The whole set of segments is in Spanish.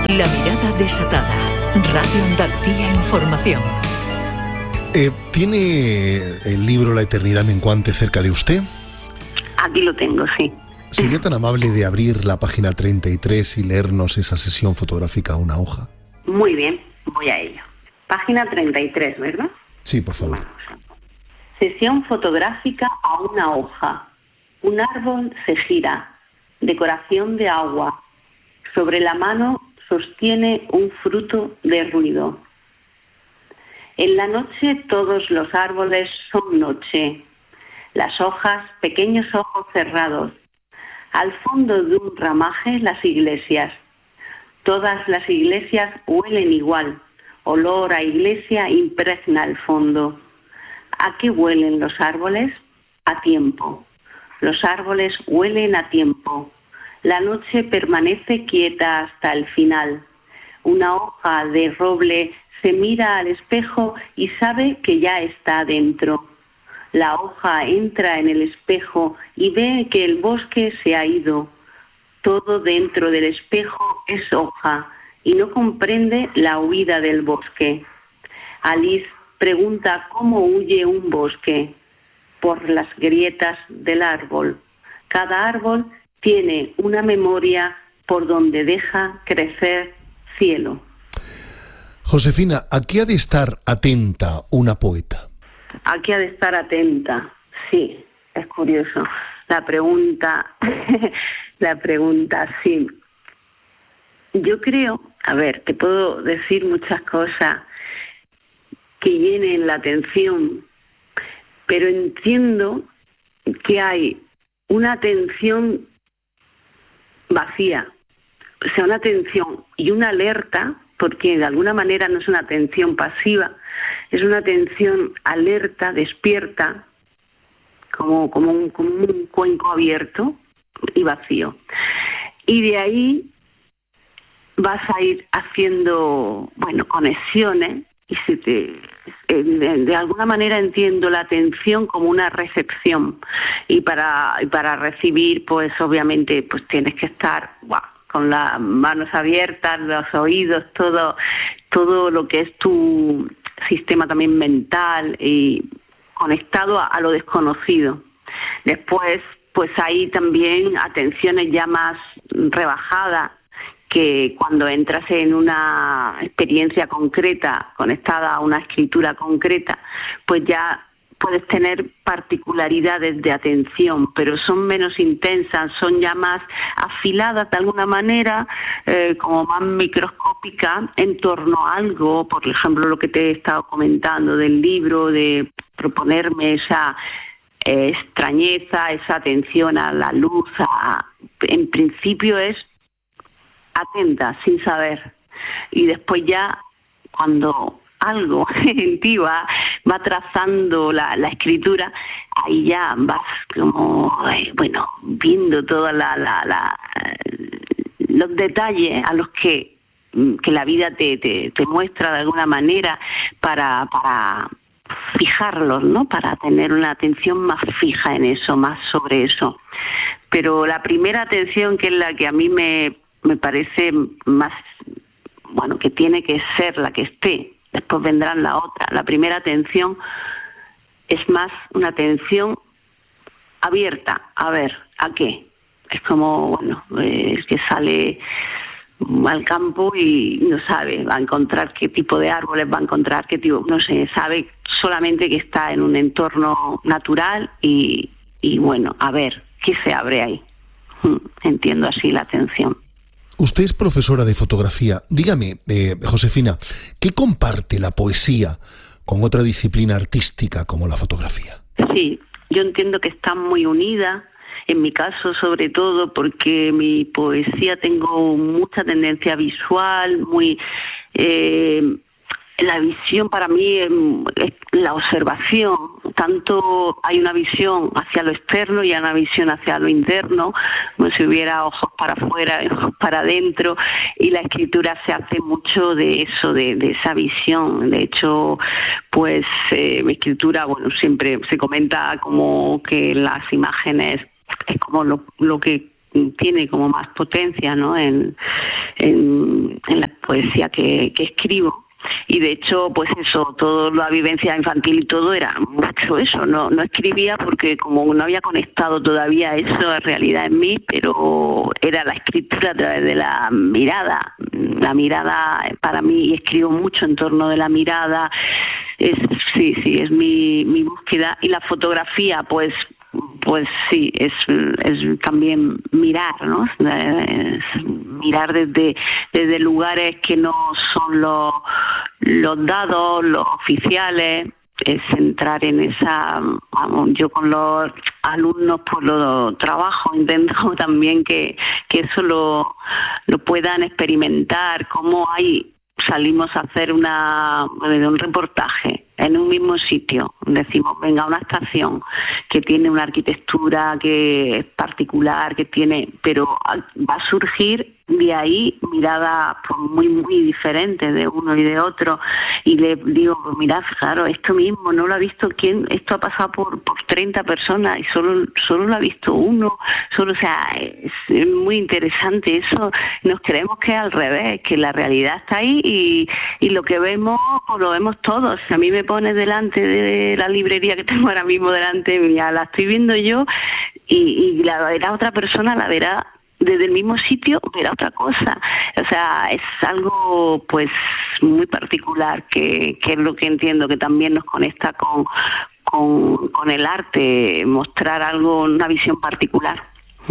La mirada desatada. Radio Andalucía Información. ¿Tiene el libro La eternidad menguante cerca de usted? Aquí lo tengo, sí. ¿Sería tan amable de abrir la página 33 y leernos esa sesión fotográfica a una hoja? Muy bien, voy a ello. Página 33, ¿verdad? Sí, por favor. Sesión fotográfica a una hoja. Un árbol se gira. Decoración de agua. Sobre la mano sostiene un fruto de ruido. En la noche todos los árboles son noche. Las hojas, pequeños ojos cerrados. Al fondo de un ramaje, las iglesias. Todas las iglesias huelen igual. Olor a iglesia impregna el fondo. ¿A qué huelen los árboles? A tiempo. Los árboles huelen a tiempo. La noche permanece quieta hasta el final. Una hoja de roble se mira al espejo y sabe que ya está dentro. La hoja entra en el espejo y ve que el bosque se ha ido. Todo dentro del espejo es hoja y no comprende la huida del bosque. Alice pregunta cómo huye un bosque. Por las grietas del árbol. Cada árbol tiene una memoria por donde deja crecer cielo. Josefina, ¿a qué ha de estar atenta una poeta? ¿A qué ha de estar atenta? Sí, es curioso. La pregunta, sí. Yo creo, te puedo decir muchas cosas que llenen la atención, pero entiendo que hay una atención vacía, o sea, una atención y una alerta, porque de alguna manera no es una atención pasiva, es una atención alerta, despierta, como un cuenco abierto y vacío. Y de ahí vas a ir haciendo, conexiones, y de alguna manera entiendo la atención como una recepción, y para recibir, pues obviamente pues tienes que estar con las manos abiertas, los oídos, todo lo que es tu sistema también mental y conectado a lo desconocido. Después pues hay también atenciones ya más rebajadas, que cuando entras en una experiencia concreta, conectada a una escritura concreta, pues ya puedes tener particularidades de atención, pero son menos intensas, son ya más afiladas de alguna manera, como más microscópicas en torno a algo, por ejemplo lo que te he estado comentando del libro, de proponerme esa extrañeza, esa atención a la luz, en principio es atenta, sin saber. Y después ya, cuando algo en ti va trazando la escritura, ahí ya vas como, viendo todos los detalles a los que la vida te muestra de alguna manera para fijarlos, ¿no? Para tener una atención más fija en eso, más sobre eso. Pero la primera atención, que es la que a mí me parece más, que tiene que ser la que esté, después vendrán la otra. La primera atención es más una atención abierta, a ver, ¿a qué? Es como, es que sale al campo y no sabe, va a encontrar qué tipo de árboles, va a encontrar qué tipo, no sé, sabe solamente que está en un entorno natural y a ver, ¿qué se abre ahí? Entiendo así la atención. Usted es profesora de fotografía. Dígame, Josefina, ¿qué comparte la poesía con otra disciplina artística como la fotografía? Sí, yo entiendo que están muy unidas, en mi caso sobre todo porque mi poesía tengo mucha tendencia visual, la visión para mí es la observación, tanto hay una visión hacia lo externo y hay una visión hacia lo interno, como si hubiera ojos para afuera, ojos para adentro, y la escritura se hace mucho de eso, de esa visión. De hecho, pues mi escritura, siempre se comenta como que las imágenes es como lo que tiene como más potencia, ¿no?, en la poesía que escribo. Y de hecho, pues eso, toda la vivencia infantil y todo era mucho eso. No escribía porque como no había conectado todavía eso en realidad en mí, pero era la escritura a través de la mirada. La mirada para mí, y escribo mucho en torno de la mirada, es mi búsqueda. Y la fotografía, pues sí, es también mirar, ¿no? Es mirar desde lugares que no son los dados, los oficiales. Es entrar en esa, yo con los alumnos pues lo trabajo, intento también que eso lo puedan experimentar, cómo salimos a hacer un reportaje en un mismo sitio. Decimos, venga, una estación que tiene una arquitectura que es particular, pero va a surgir de ahí miradas pues, muy, muy diferentes de uno y de otro. Y le digo, pues mirad, claro, esto mismo no lo ha visto esto ha pasado por 30 personas y solo lo ha visto uno. O sea, es muy interesante eso. Nos creemos que es al revés, que la realidad está ahí y lo que vemos, pues lo vemos todos. A mí me pones delante de la librería que tengo ahora mismo delante mía, la estoy viendo yo y la verá otra persona, la verá desde el mismo sitio, verá otra cosa. O sea, es algo pues muy particular que es lo que entiendo que también nos conecta con el arte, mostrar algo, una visión particular.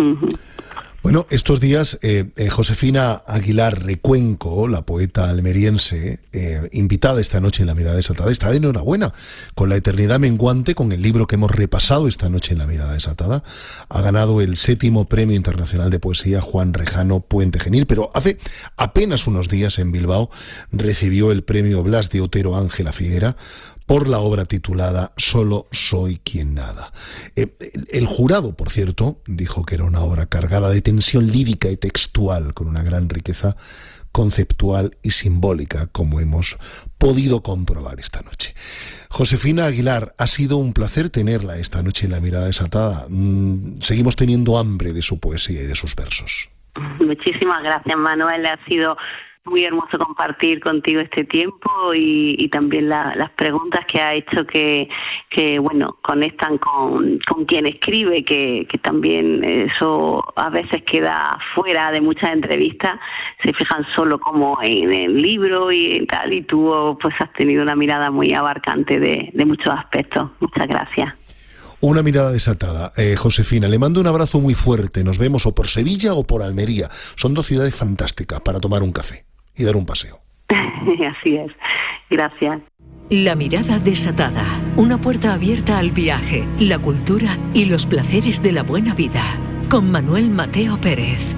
Bueno, estos días Josefina Aguilar Recuenco, la poeta almeriense, invitada esta noche en La Mirada Desatada, está de enhorabuena con La Eternidad Menguante, con el libro que hemos repasado esta noche en La Mirada Desatada. Ha ganado el 7º Premio Internacional de Poesía Juan Rejano Puente Genil, pero hace apenas unos días en Bilbao recibió el Premio Blas de Otero Ángela Figuera por la obra titulada Solo soy quien nada. El jurado, por cierto, dijo que era una obra cargada de tensión lírica y textual, con una gran riqueza conceptual y simbólica, como hemos podido comprobar esta noche. Josefina Aguilar, ha sido un placer tenerla esta noche en La Mirada Desatada. Seguimos teniendo hambre de su poesía y de sus versos. Muchísimas gracias, Manuel. Ha sido muy hermoso compartir contigo este tiempo y también las preguntas que ha hecho que bueno, conectan con quien escribe, que también eso a veces queda fuera de muchas entrevistas. Se fijan solo como en el libro y tal, y tú pues has tenido una mirada muy abarcante de muchos aspectos. Muchas gracias. Una mirada desatada. Josefina, le mando un abrazo muy fuerte. Nos vemos o por Sevilla o por Almería. Son 2 ciudades fantásticas para tomar un café y dar un paseo. Así es. Gracias. La Mirada Desatada. Una puerta abierta al viaje, la cultura y los placeres de la buena vida. Con Manuel Mateo Pérez.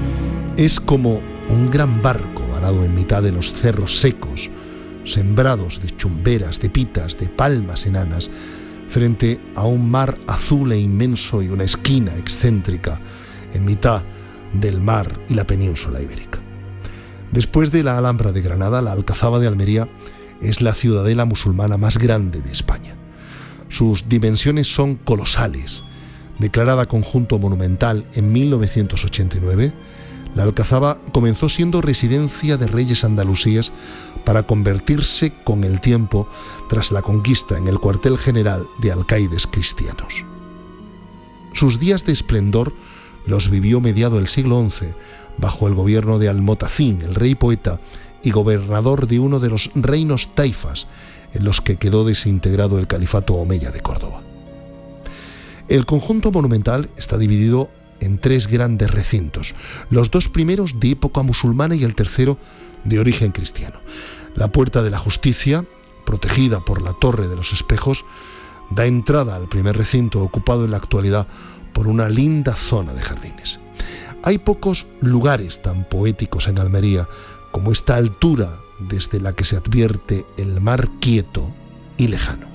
Es como un gran barco varado en mitad de los cerros secos, sembrados de chumberas, de pitas, de palmas enanas, frente a un mar azul e inmenso y una esquina excéntrica en mitad del mar y la península ibérica. Después de la Alhambra de Granada, la Alcazaba de Almería es la ciudadela musulmana más grande de España. Sus dimensiones son colosales. Declarada conjunto monumental en 1989, la Alcazaba comenzó siendo residencia de reyes andalusíes para convertirse con el tiempo, tras la conquista, en el cuartel general de alcaides cristianos. Sus días de esplendor los vivió mediado el siglo XI, bajo el gobierno de Almotacín, el rey poeta y gobernador de uno de los reinos taifas en los que quedó desintegrado el califato omeya de Córdoba. El conjunto monumental está dividido en 3 grandes recintos, los 2 primeros de época musulmana y el tercero de origen cristiano. La Puerta de la Justicia, protegida por la Torre de los Espejos, da entrada al primer recinto, ocupado en la actualidad por una linda zona de jardines. Hay pocos lugares tan poéticos en Almería como esta altura desde la que se advierte el mar quieto y lejano.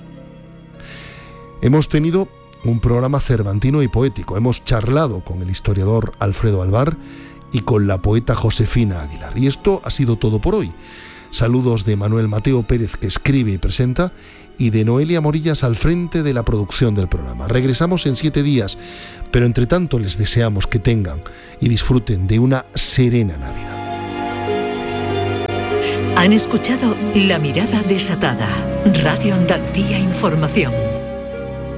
Hemos tenido un programa cervantino y poético. Hemos charlado con el historiador Alfredo Alvar y con la poeta Josefina Aguilar. Y esto ha sido todo por hoy. Saludos de Manuel Mateo Pérez, que escribe y presenta, y de Noelia Morillas al frente de la producción del programa. Regresamos en 7 días, pero entre tanto les deseamos que tengan y disfruten de una serena Navidad. Han escuchado La Mirada Desatada, Radio Andalucía Información.